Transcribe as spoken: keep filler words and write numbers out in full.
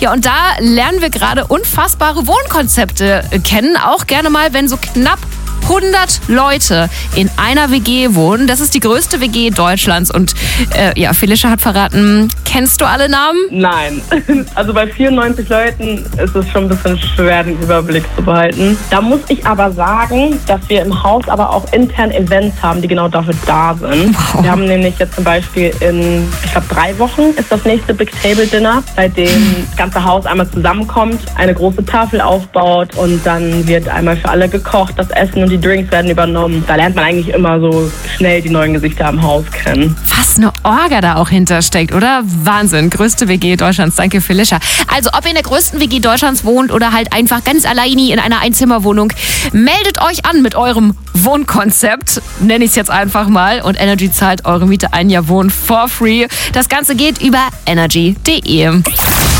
Ja, und da lernen wir gerade unfassbare Wohnkonzepte kennen. Auch gerne mal, wenn so knapp hundert Leute in einer W G wohnen. Das ist die größte W G Deutschlands. Und äh, ja, Felicia hat verraten, kennst du alle Namen? Nein. Also bei vierundneunzig Leuten ist es schon ein bisschen schwer, den Überblick zu behalten. Da muss ich aber sagen, dass wir im Haus aber auch intern Events haben, die genau dafür da sind. Wow. Wir haben nämlich jetzt zum Beispiel in, ich glaube, drei Wochen ist das nächste Big Table Dinner, bei dem das ganze Haus einmal zusammenkommt, eine große Tafel aufbaut und dann wird einmal für alle gekocht, das Essen und die Drinks werden übernommen. Da lernt man eigentlich immer so schnell die neuen Gesichter im Haus kennen. Was eine Orga da auch hintersteckt, oder? Wahnsinn. Größte W G Deutschlands. Danke, Felicia. Also, ob ihr in der größten W G Deutschlands wohnt oder halt einfach ganz alleine in einer Einzimmerwohnung, meldet euch an mit eurem Wohnkonzept, nenne ich es jetzt einfach mal. Und Energy zahlt eure Miete ein Jahr Wohnen for free. Das Ganze geht über energy punkt de.